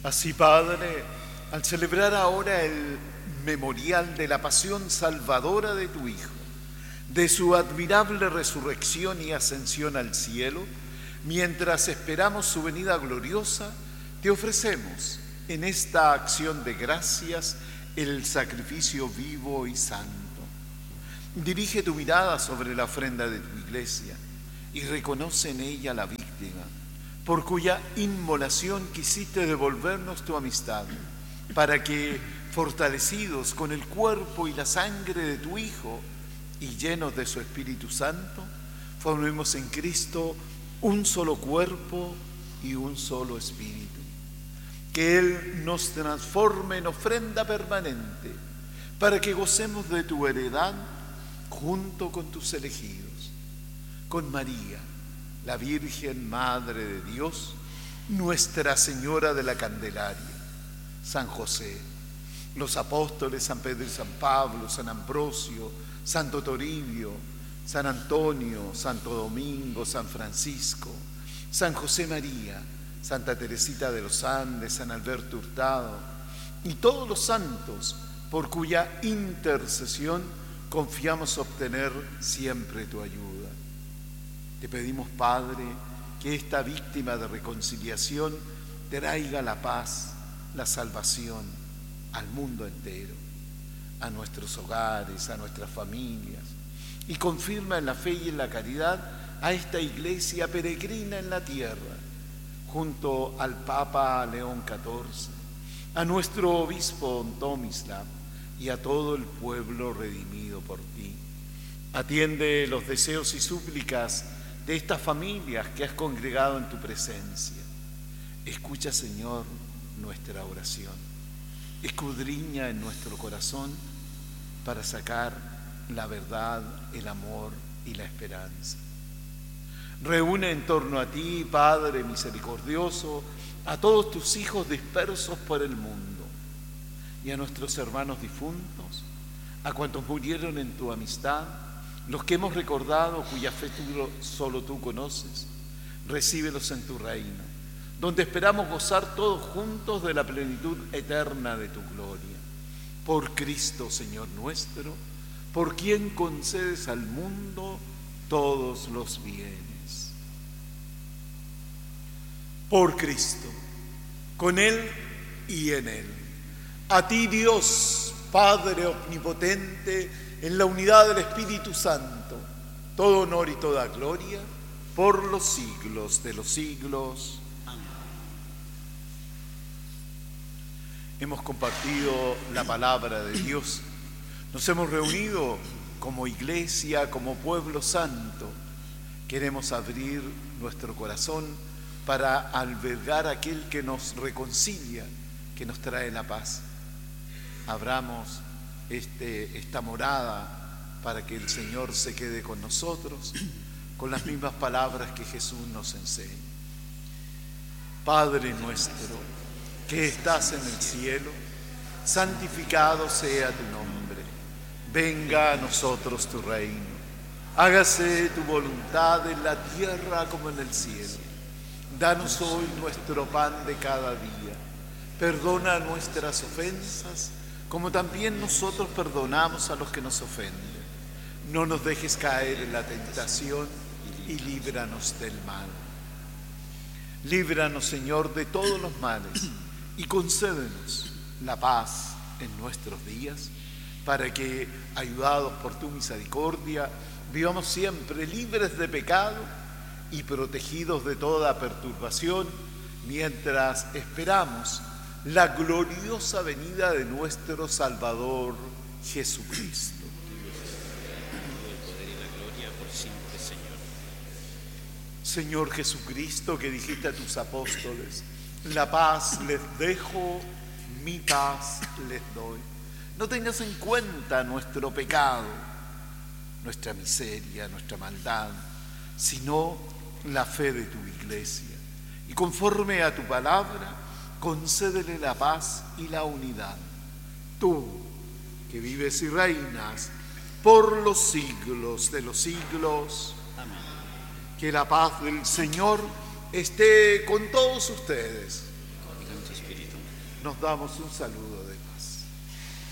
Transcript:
Así, Padre, al celebrar ahora el memorial de la pasión salvadora de tu Hijo, de su admirable resurrección y ascensión al cielo, mientras esperamos su venida gloriosa, te ofrecemos en esta acción de gracias el sacrificio vivo y santo. Dirige tu mirada sobre la ofrenda de tu iglesia y reconoce en ella la víctima, por cuya inmolación quisiste devolvernos tu amistad, para que, fortalecidos con el cuerpo y la sangre de tu Hijo y llenos de su Espíritu Santo, formemos en Cristo un solo cuerpo y un solo espíritu. Que Él nos transforme en ofrenda permanente, para que gocemos de tu heredad junto con tus elegidos, con María, la Virgen Madre de Dios, Nuestra Señora de la Candelaria, San José, los apóstoles San Pedro y San Pablo, San Ambrosio, Santo Toribio, San Antonio, Santo Domingo, San Francisco, San José María, Santa Teresita de los Andes, San Alberto Hurtado y todos los santos por cuya intercesión confiamos obtener siempre tu ayuda. Te pedimos, Padre, que esta víctima de reconciliación traiga la paz, la salvación al mundo entero, a nuestros hogares, a nuestras familias, y confirma en la fe y en la caridad a esta iglesia peregrina en la tierra, junto al Papa León XIV, a nuestro obispo Tomislav y a todo el pueblo redimido por ti. Atiende los deseos y súplicas de estas familias que has congregado en tu presencia. Escucha, Señor, nuestra oración. Escudriña en nuestro corazón para sacar la verdad, el amor y la esperanza. Reúne en torno a ti, Padre misericordioso, a todos tus hijos dispersos por el mundo y a nuestros hermanos difuntos, a cuantos murieron en tu amistad, los que hemos recordado, cuya fe solo tú conoces. Recíbelos en tu reino, donde esperamos gozar todos juntos de la plenitud eterna de tu gloria. Por Cristo, Señor nuestro, por quien concedes al mundo todos los bienes. Por Cristo, con Él y en Él. A ti, Dios, Padre omnipotente, en la unidad del Espíritu Santo, todo honor y toda gloria, por los siglos de los siglos. Amén. Hemos compartido la palabra de Dios. Nos hemos reunido como iglesia, como pueblo santo. Queremos abrir nuestro corazón para albergar a aquel que nos reconcilia, que nos trae la paz. Abramos esta morada para que el Señor se quede con nosotros, con las mismas palabras que Jesús nos enseña. Padre nuestro, que estás en el cielo, santificado sea tu nombre. Venga a nosotros tu reino. Hágase tu voluntad en la tierra como en el cielo. Danos hoy nuestro pan de cada día. Perdona nuestras ofensas, como también nosotros perdonamos a los que nos ofenden. No nos dejes caer en la tentación y líbranos del mal. Líbranos, Señor, de todos los males y concédenos la paz en nuestros días, para que, ayudados por tu misericordia, vivamos siempre libres de pecado y protegidos de toda perturbación, mientras esperamos la gloriosa venida de nuestro Salvador Jesucristo. El poder y la gloria por siempre, Señor. Señor Jesucristo, que dijiste a tus apóstoles: la paz les dejo, mi paz les doy. No tengas en cuenta nuestro pecado, nuestra miseria, nuestra maldad, sino la fe de tu iglesia. Y conforme a tu palabra, concédele la paz y la unidad. Tú, que vives y reinas por los siglos de los siglos. Amén. Que la paz del Señor esté con todos ustedes. Santo Espíritu. Nos damos un saludo de paz.